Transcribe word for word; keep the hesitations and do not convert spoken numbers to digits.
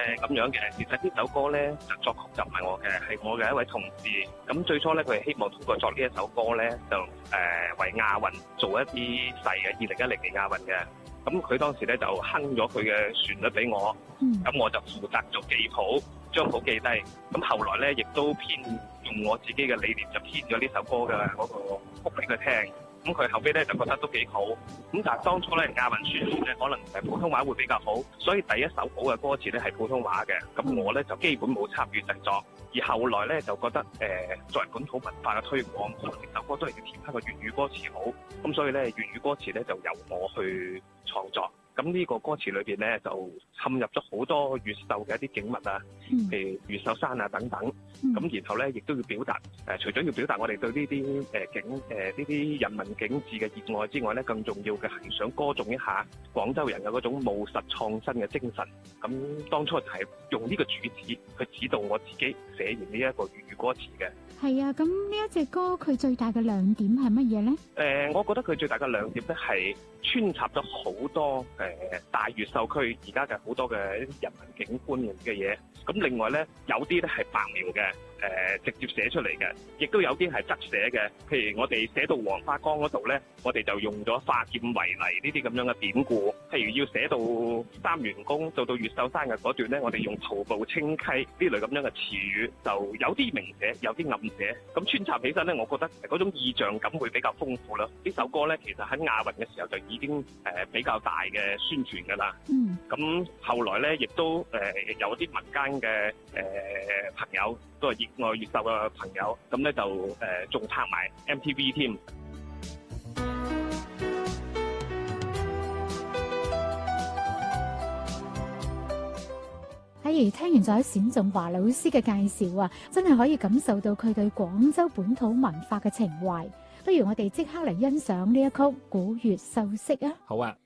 誒咁樣嘅。其實呢首歌咧就作曲就唔係我嘅，係我嘅一位同事。咁最初咧佢係希望通過作呢一首歌咧，就誒、呃、為亞運做一啲細嘅二零一零年亞運嘅。咁佢當時咧就哼咗佢嘅旋律俾我，咁、嗯、我就負責做記譜，將譜記低。咁後來咧亦都編用我自己嘅理念就編咗呢首歌嘅嗰個曲俾佢聽。咁佢後尾咧就覺得都幾好，咁但係當初咧亞運宣傳咧可能誒普通話會比較好，所以第一首好嘅歌詞咧係普通話嘅，咁我咧就基本冇參與製作，而後來咧就覺得誒、呃、作為本土文化嘅推廣，可能呢首歌都係要填翻個粵語歌詞好，咁所以咧粵語歌詞咧就由我去創作。咁呢個歌詞裏邊咧就嵌入咗好多越秀嘅一啲景物啊，譬如越秀山啊等等。咁、嗯、然後咧亦都要表達誒、呃，除咗要表達我哋對呢啲誒景誒呢啲人文景緻嘅熱愛之外咧，更重要嘅係想歌頌一下廣州人嘅嗰種務實創新嘅精神。咁當初就係用呢個主旨去指導我自己寫完呢一個粵語歌詞嘅。 係啊，咁呢一隻歌佢最大嘅亮點係乜嘢咧？誒、 呃，我覺得佢最大嘅亮點咧係穿插咗好多誒、呃、大越秀區而家嘅好多嘅人文景觀嘅嘢。咁另外咧，有啲咧係白描嘅，誒、呃、直接寫出嚟嘅，亦都有啲係側寫嘅。譬如我哋寫到黃花崗嗰度咧，我哋就用咗化劍為泥呢啲咁樣嘅典故。譬如要寫到三元宮到到越秀山嘅嗰段咧，我哋用徒步清溪呢類咁樣嘅詞語，就有啲明寫，有啲暗寫。咁穿插起身咧，我覺得嗰種意象感會比較豐富啦。呢首歌咧，其實喺亞運嘅時候就已經誒、呃、比較大嘅宣傳㗎啦。嗯。咁後來咧，亦都誒、呃、有啲民間嘅誒、呃、朋友都係熱愛越秀嘅朋友，咁咧就誒仲拍埋 M T V 添。 喺而聽完咗冼仲華老師嘅介紹啊，真係可以感受到佢對廣州本土文化嘅情懷。不如我哋即刻嚟欣賞呢一曲《古越秀色》啊！ 好啊。